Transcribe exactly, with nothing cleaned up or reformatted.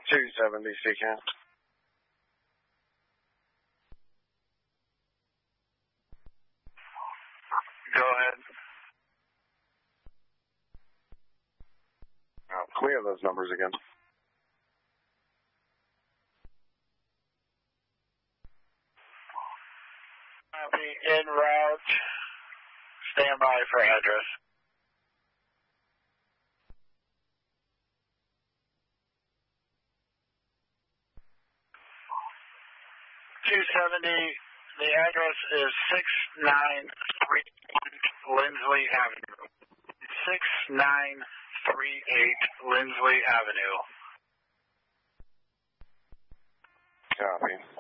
two seventy, C C A N. Go ahead. Uh, can we have those numbers again? Copy. En route. Stand by for address. two seventy, the address is six nine three eight Lindsley Avenue. six nine three eight Lindsley Avenue. Copy.